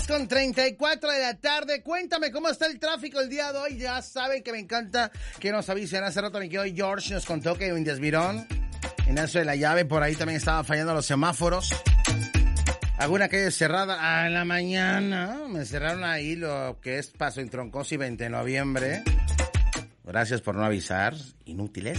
2:34 de la tarde. Cuéntame cómo está el tráfico el día de hoy. Ya saben que me encanta que nos avisen. Hace rato mi querido George nos contó que en Desvirón, en eso de la llave, por ahí también estaban fallando los semáforos. Alguna calle cerrada. En la mañana me cerraron ahí lo que es Paso en Troncoso y 20 de noviembre. Gracias por no avisar, inútiles.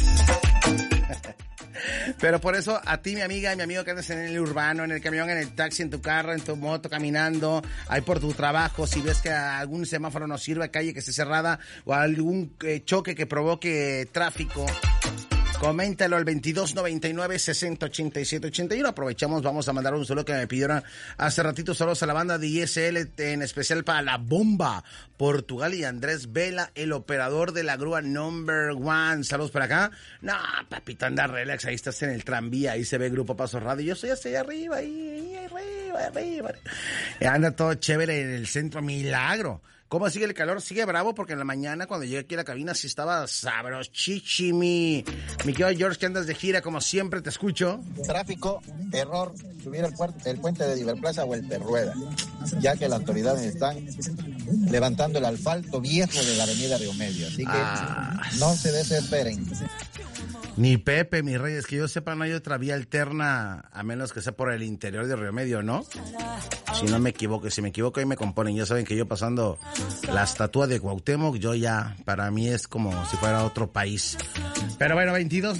Pero por eso, a ti, mi amiga y mi amigo que andas en el urbano, en el camión, en el taxi, en tu carro, en tu moto, caminando, ahí por tu trabajo, si ves que algún semáforo no sirve, calle que esté cerrada o algún choque que provoque tráfico, coméntalo al 2299-608781. Aprovechamos, vamos a mandar un saludo que me pidieron hace ratito. Saludos a la banda de ISL, en especial para La Bomba, Portugal, y Andrés Vela, el operador de la grúa number one. Saludos para acá. No, papito, anda relax, ahí estás en el tranvía, ahí se ve Grupo Paso Radio. Yo estoy hacia arriba, ahí arriba. Anda todo chévere en el centro, milagro. ¿Cómo sigue el calor? Sigue bravo, porque en la mañana cuando llegué aquí a la cabina sí estaba sabrochichi, mi querido George, que andas de gira como siempre, te escucho. Tráfico, error, subir el puente de Diverplaza o el Perrueda, ya que las autoridades están levantando el asfalto viejo de la avenida Río Medio, así que no se desesperen. Ni Pepe, mis reyes, que yo sepa, no hay otra vía alterna, a menos que sea por el interior de Río Medio, ¿no? Si no me equivoco, si me equivoco ahí me componen. Ya saben que yo pasando la estatua de Cuauhtémoc, yo ya, para mí es como si fuera otro país. Pero bueno,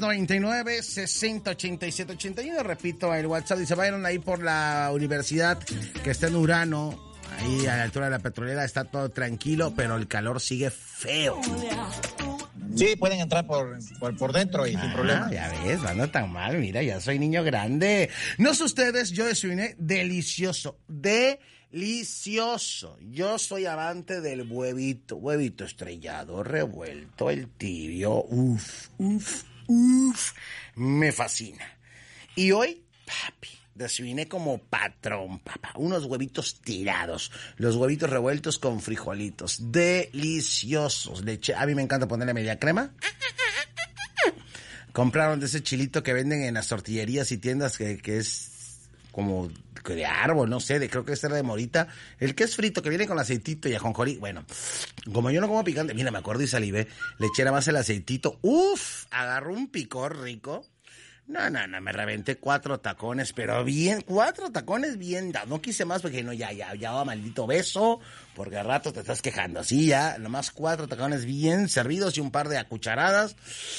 2299-608781, repito, el WhatsApp dice, vayan ahí por la universidad que está en Urano, ahí a la altura de la petrolera, está todo tranquilo, pero el calor sigue feo. Sí, pueden entrar por dentro y sin problema. Ya ves, no tan mal, mira, ya soy niño grande. No sé ustedes, yo desayuné delicioso. Yo soy amante del huevito estrellado, revuelto, el tibio, me fascina. Y hoy, papi, desayuné como patrón, papá. Unos huevitos tirados. Los huevitos revueltos con frijolitos. Deliciosos. A mí me encanta ponerle media crema. Compraron de ese chilito que venden en las tortillerías y tiendas que es como de árbol, no sé, creo que este era de morita. El que es frito, que viene con aceitito y ajonjolí. Bueno, como yo no como picante, mira, me acuerdo y salivé. Le eché nada más el aceitito. Agarró un picor rico. No, me reventé 4 tacones, pero bien, 4 tacones bien dados. No quise más porque no, ya, maldito beso, porque al rato te estás quejando. Sí, ya, nomás 4 tacones bien servidos y un par de cucharadas.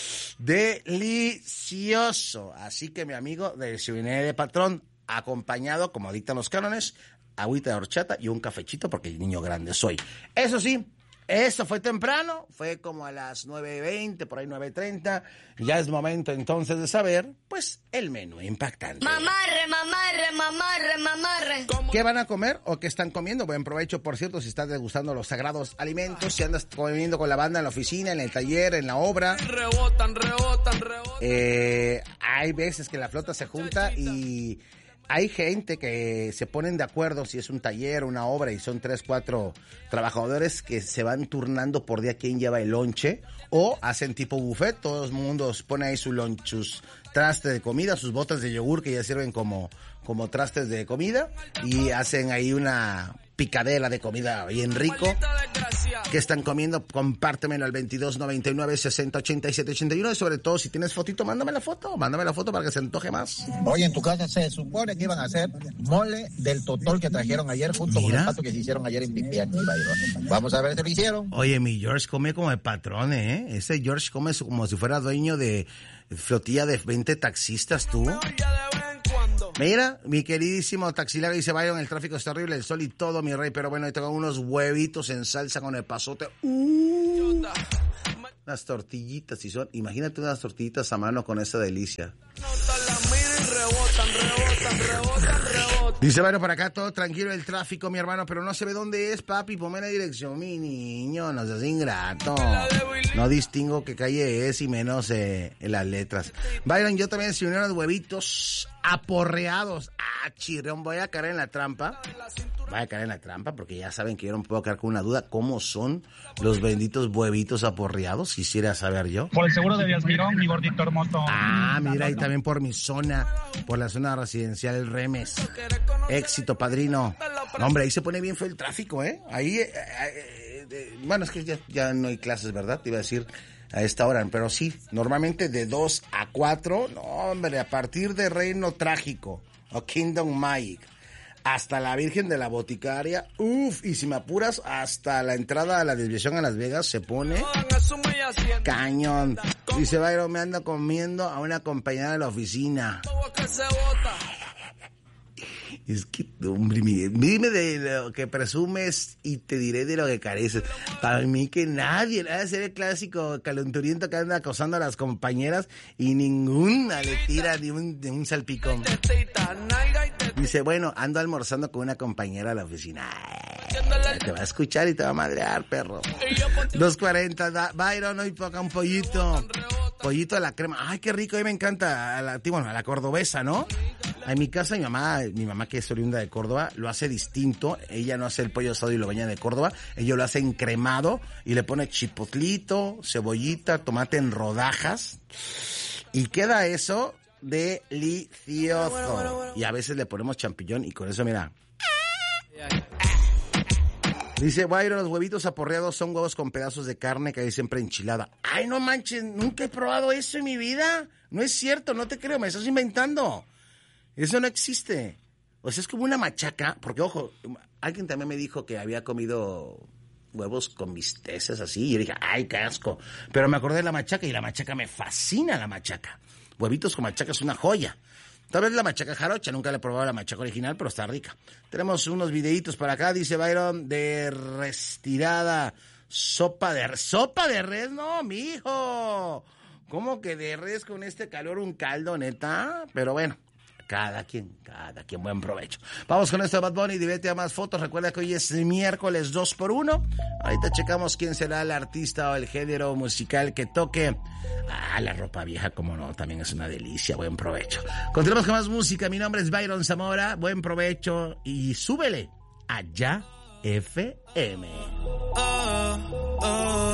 Delicioso. Así que mi amigo, desayuné de patrón, acompañado, como dictan los cánones, agüita de horchata y un cafecito, porque niño grande soy. Eso sí, esto fue temprano, fue como a las 9:20, por ahí 9:30. Ya es momento entonces de saber, pues, el menú impactante. Mamarre. ¿Qué van a comer o qué están comiendo? Buen provecho, por cierto, si estás degustando los sagrados alimentos, si andas comiendo con la banda en la oficina, en el taller, en la obra. Rebotan. Hay veces que la flota se junta y hay gente que se ponen de acuerdo si es un taller, una obra, y son 3, 4 trabajadores que se van turnando por día quién lleva el lonche, o hacen tipo buffet, todo el mundo pone ahí sus trastes de comida, sus botas de yogur que ya sirven como trastes de comida, y hacen ahí una picadera de comida bien rico. ¿Qué están comiendo? Compártemelo al 2299-608781, y sobre todo si tienes fotito, mándame la foto para que se antoje más. Oye, en tu casa se supone que iban a hacer mole del totol que trajeron ayer junto con el pato que se hicieron ayer en Pipián. Vamos a ver si lo hicieron. Oye, mi George come como de patrón, ¿eh? Ese George come como si fuera dueño de flotilla de 20 taxistas, tú. Mira, mi queridísimo taxilago dice, Byron, el tráfico está horrible, el sol y todo, mi rey, pero bueno, tengo unos huevitos en salsa con el pasote. Unas tortillitas, si son, imagínate unas tortillitas a mano con esa delicia. Dice, bueno, por acá todo tranquilo el tráfico, mi hermano, pero no se ve dónde es, papi, ponme la dirección, mi niño, no seas ingrato. No distingo qué calle es y menos en las letras. Byron, yo también se unieron los huevitos aporreados. Chirrión, voy a caer en la trampa. Porque ya saben que yo no puedo quedar con una duda. ¿Cómo son los benditos huevitos aporreados? Quisiera saber yo. Por el seguro de Desvirón, mi gordito hermoso. Mira, y también por mi zona, por la zona residencial El Remes. Éxito, padrino. No, hombre, ahí se pone bien feo el tráfico, ¿eh? Ahí, bueno, es que ya no hay clases, ¿verdad? Te iba a decir a esta hora, pero sí, normalmente de 2 a 4, no, hombre, a partir de Reino Trágico o Kingdom Magic hasta la Virgen de la Boticaria, y si me apuras, hasta la entrada a la desviación a Las Vegas se pone cañón. Dice Byron, me ando comiendo a una compañera de la oficina. Es que, hombre, dime de lo que presumes y te diré de lo que careces. Para mí que nadie va a ser el clásico calenturiento que anda acosando a las compañeras y ninguna le tira ni un salpicón. Dice, bueno, ando almorzando con una compañera a la oficina. Ay, te va a escuchar y te va a madrear, perro. 2:40, Byron, hoy toca un pollito. Pollito a la crema. Ay, qué rico, a mí me encanta a la cordobesa, ¿no? En mi casa, mi mamá que es oriunda de Córdoba, lo hace distinto. Ella no hace el pollo asado y lo baña de Córdoba. Ella lo hace encremado y le pone chipotlito, cebollita, tomate en rodajas. Y queda eso delicioso. Bueno. Y a veces le ponemos champiñón y con eso, mira. Dice Byron, los huevitos aporreados son huevos con pedazos de carne que hay siempre enchilada. Ay, no manches, nunca he probado eso en mi vida. No es cierto, no te creo, me estás inventando. Eso no existe. O sea, es como una machaca, porque ojo, alguien también me dijo que había comido huevos con bisteces así, y yo dije, ay, qué asco. Pero me acordé de la machaca y la machaca me fascina, la machaca. Huevitos con machaca es una joya. Tal vez la machaca jarocha, nunca le he probado la machaca original, pero está rica. Tenemos unos videitos para acá, dice Byron, de restirada, sopa de res, no, mijo. ¿Cómo que de res con este calor un caldo, neta? Pero bueno. Cada quien, buen provecho. Vamos con esto de Bad Bunny, diviértete a más fotos. Recuerda que hoy es miércoles 2x1. Ahorita checamos quién será el artista o el género musical que toque. La ropa vieja, como no, también es una delicia. Buen provecho. Continuamos con más música. Mi nombre es Byron Zamora. Buen provecho y súbele allá FM.